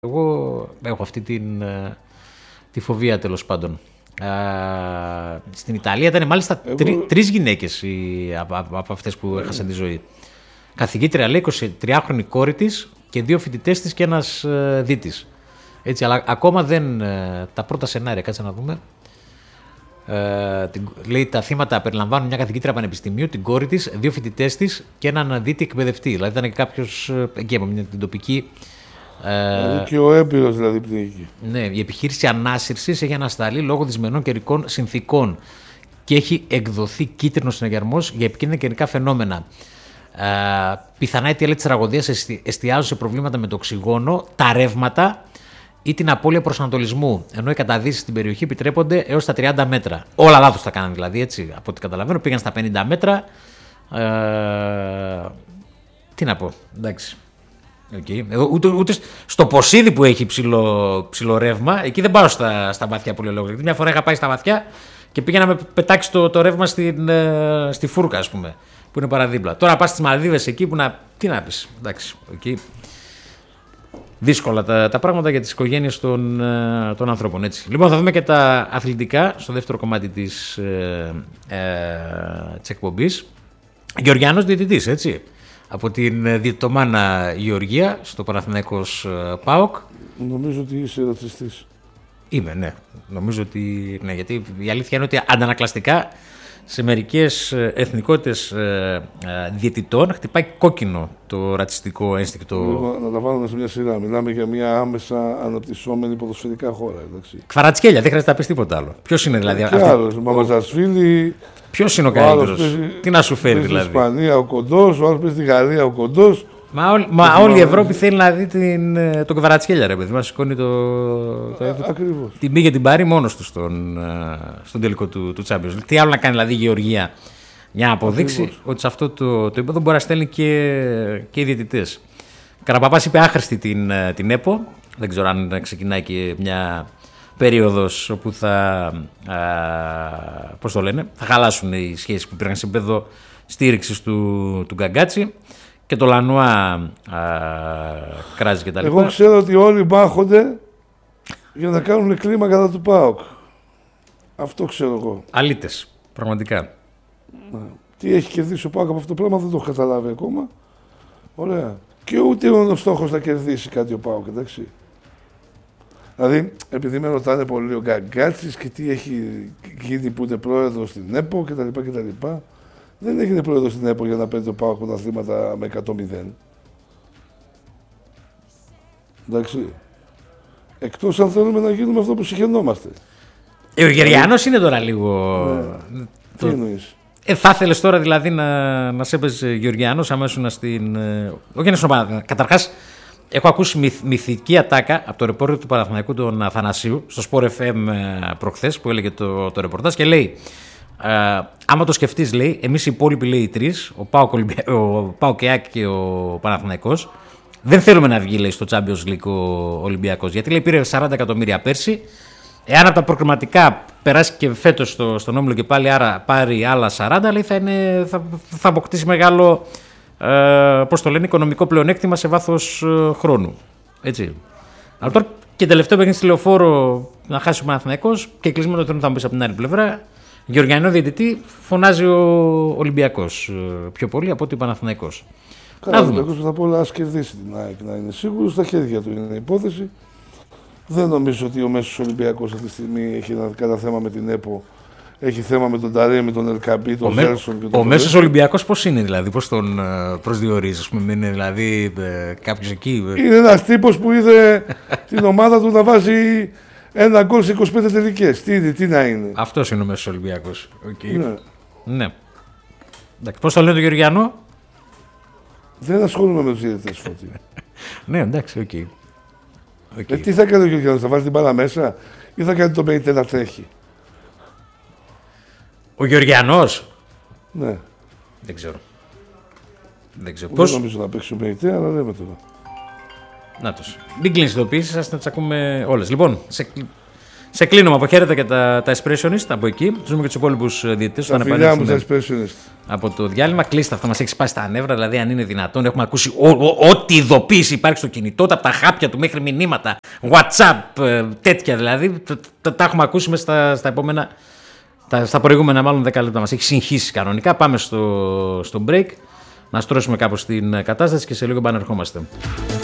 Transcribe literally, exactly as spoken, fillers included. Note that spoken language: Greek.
Εγώ έχω αυτή την, τη φοβία, τέλος πάντων. Α, στην Ιταλία ήταν μάλιστα Εγώ... τρει, τρεις γυναίκες οι, από, από αυτές που έχασαν τη ζωή. Καθηγήτρια, λέει, εικοσιτριάχρονη κόρη της και δύο φοιτητές της και ένας ε, δίτης. Έτσι, αλλά ακόμα δεν... Ε, τα πρώτα σενάρια, κάτσε να δούμε. Ε, την, λέει, τα θύματα περιλαμβάνουν μια καθηγήτρια πανεπιστημίου, την κόρη της, δύο φοιτητές της και έναν δίτη εκπαιδευτή. Δηλαδή ήταν και κάποιος εκεί από την τοπική... Δηλαδή και ο έμπειρος δηλαδή πνίγηκε. Ναι, η επιχείρηση ανάσυρσης έχει ανασταλεί λόγω δυσμενών καιρικών συνθήκων και έχει εκδοθεί κίτρινος συναγερμός για επικίνδυνα καιρικά φαινόμενα. Ε, πιθανά αιτία της τραγωδίας εστιάζουν σε προβλήματα με το οξυγόνο, τα ρεύματα ή την απώλεια προσανατολισμού. Ενώ οι καταδύσεις στην περιοχή επιτρέπονται έως τα τριάντα μέτρα. Όλα λάθος τα κάνανε δηλαδή, έτσι, από ό,τι καταλαβαίνω. Πήγαν στα πενήντα μέτρα. Ε, τι να πω, εντάξει. Okay. Εγώ, ούτε, ούτε στο Ποσίδι που έχει ψηλό, ψηλό ρεύμα, εκεί δεν πάω στα, στα βαθιά πολύ λόγω. Γιατί μια φορά είχα πάει στα βαθιά και πήγα να με πετάξει το, το ρεύμα στην, ε, στη φούρκα, ας πούμε, που είναι παραδίπλα. Τώρα πας στις Μαλδίβες εκεί που να. Τι να πεις. Εντάξει, okay. Δύσκολα τα, τα πράγματα για τις οικογένειες των, ε, των ανθρώπων. Έτσι. Λοιπόν, θα δούμε και τα αθλητικά στο δεύτερο κομμάτι της, ε, ε, της εκπομπής. Γεωργιάνος διαιτητής, έτσι. Από την διαιτητομάνα Γεωργία στο Παναθηναϊκός ΠΑΟΚ. Νομίζω ότι είσαι ρατσιστής. Είμαι, ναι. Νομίζω ότι ναι, γιατί η αλήθεια είναι ότι αντανακλαστικά σε μερικές εθνικότητες ε, ε, διαιτητών χτυπάει κόκκινο το ρατσιστικό ένστικτο. Λίγο, να τα βάλουμε σε μια σειρά. Μιλάμε για μια άμεσα αναπτυσσόμενη ποδοσφαιρικά χώρα. Κβαρατσχέλια, δεν χρειάζεται να πεις τίποτα άλλο. Ποιος είναι δηλαδή αυτό? Άλλος, ο Μαμαζασβίλη. Ποιος είναι ο καλύτερος? Τι να σου φέρει δηλαδή? Στην Ισπανία ο κοντός, ο άλλος παίζει στη Γαλλία ο κοντός. Μα, όλη, μα όλη η Ευρώπη θέλει να δει την, τον Κβαρατσχέλια, ρε παιδί. Μα σηκώνει το, το, το, Ακριβώς. Την πήγε την πάρει μόνος του στον, στον τελικό του, του Champions League. Τι άλλο να κάνει δηλαδή η Γεωργία για να αποδείξει Ακριβώς. ότι σε αυτό το, το επίπεδο μπορεί να στέλνει και, και οι διαιτητές. Καραπαπάς είπε άχρηστη την, την ΕΠΟ. Δεν ξέρω αν ξεκινάει και μια περίοδος όπου θα, α, πώς το λένε, θα χαλάσουν οι σχέσεις που υπήρχαν σε επίπεδο στήριξης του, του Γκαγκάτσι και το Λανουά κράζει και τα λοιπά. Εγώ ξέρω ότι όλοι μάχονται για να κάνουν κλίμα κατά του ΠΑΟΚ. Αυτό ξέρω εγώ. Αλήτες, πραγματικά. Να. Τι έχει κερδίσει ο ΠΑΟΚ από αυτό το πράγμα δεν το έχω καταλάβει ακόμα. Ωραία. Και ούτε είναι ο στόχος να κερδίσει κάτι ο ΠΑΟΚ, εντάξει. Δηλαδή, επειδή με ρωτάνε πολύ ο Γκαγκάτσης και τι έχει γίνει που είναι πρόεδρος στην ΕΠΟ κτλ. Δεν έγινε πρόεδρος στην ΕΠΟ για να παίρνει το ΠΑΟΚ πρωταθλήματα με εκατό μηδέν. Εντάξει. Εκτός αν θέλουμε να γίνουμε αυτό που συχαινόμαστε. Ε, ο Γεωργιάνος είναι τώρα λίγο. Ναι. Το... Τι εννοείς? Ε, θα ήθελες τώρα δηλαδή να, να σε έπαιζε Γεωργιάνος αμέσως να στην. Όχι να στον Καταρχάς, έχω ακούσει μυθ, μυθική ατάκα από το ρεπόρτερ του Παναθηναϊκού τον Αθανασίου στο Sport εφ εμ προχθές που έλεγε το, το ρεπορτάζ και λέει. Uh, άμα το σκεφτείς, λέει, εμείς οι υπόλοιποι, λέει, οι τρεις, ο ΠΑΟΚ, ο ΠΑΟΚ και ο Παναθηναϊκός, δεν θέλουμε να βγει, λέει, στο Champions League ο Ολυμπιακός. Γιατί, λέει, πήρε σαράντα εκατομμύρια πέρσι. Εάν από τα προκριματικά περάσει και φέτος στο, στον όμιλο και πάλι άρα πάρει άλλα σαράντα, λέει, θα, είναι, θα, θα αποκτήσει μεγάλο, uh, πώς το λένε, οικονομικό πλεονέκτημα σε βάθος uh, χρόνου. Έτσι. Αλλά τώρα και τελευταίο παιχνίδι στη Λεωφόρο να χάσει ο Παναθηναϊκός και κλεισμένο το θα μου πεις από την άλλη πλευρά. Γεωργιανό διαιτητή φωνάζει ο Ολυμπιακός πιο πολύ από ότι ο Παναθηναϊκός. Καλά, ο Ολυμπιακός θα πω ας κερδίσει την ΑΕΚ, να είναι σίγουρος, στα χέρια του είναι η υπόθεση. Δεν νομίζω ότι ο μέσος Ολυμπιακός αυτή τη στιγμή έχει ένα κατά θέμα με την ΕΠΟ. Έχει θέμα με τον Ταρέμι, τον Ελκαμπή, τον Ζέλσον και τον. Ο μέσος Ολυμπιακός πώς είναι δηλαδή, πώς τον προσδιορίζεις, είναι δηλαδή κάποιος εκεί. Είναι ένας τύπος που είδε την ομάδα του να βάζει ένα γκολ σε είκοσι πέντε τελικές. Τι, τι να είναι. Αυτός είναι ο μέσος Ολυμπιακός. Okay. Ναι. Ναι. Εντάξει, πώς το λένε το Γεωργιανό? Δεν ασχολούμαι με τους διαιτητές, Φώτη. Ναι, εντάξει, οκ. Okay. Okay. Ε, τι θα κάνει ο Γεωργιανός, θα βάζει την μπάλα μέσα ή θα κάνει τον πενήντα να τρέχει? Ο Γεωργιανός. Ναι. Δεν ξέρω. Δεν ξέρω. Δεν πώς... νομίζω να παίξει ο πενήντα, αλλά λέμε τώρα. Νάτος. Μην κλείνεις ειδοποιήσεις, ας να τις ακούμε όλες. Λοιπόν, σε, Σε κλείνουμε, αποχαίρετε και τα, τα expressionist από εκεί. Του δούμε και του υπόλοιπου διαιτητές. Τα φιλιά μου, τα expressionist. Από το διάλειμμα, κλείστε αυτό, μας έχει σπάσει τα νεύρα. Δηλαδή, αν είναι δυνατόν, έχουμε ακούσει ό,τι ειδοποίηση υπάρχει στο κινητό, από τα χάπια του μέχρι μηνύματα, WhatsApp, τέτοια δηλαδή. Τα, τα έχουμε ακούσει μέσα στα, στα επόμενα, τα, στα προηγούμενα μάλλον δέκα λεπτά. Μας έχει συγχύσει κανονικά. Πάμε στο, στο break, να στρώσουμε κάπως την κατάσταση και σε λίγο επανερχόμαστε.